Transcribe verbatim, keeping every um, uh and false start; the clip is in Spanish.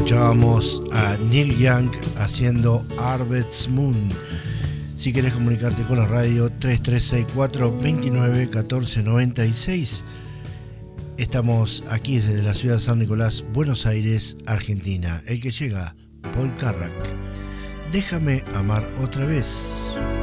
Escuchábamos a Neil Young haciendo Harvest Moon. Si querés comunicarte con la radio, tres tres seis cuatro, dos nueve, uno cuatro nueve seis. Estamos aquí desde la ciudad de San Nicolás, Buenos Aires, Argentina. El que llega, Paul Carrack. Déjame amar otra vez.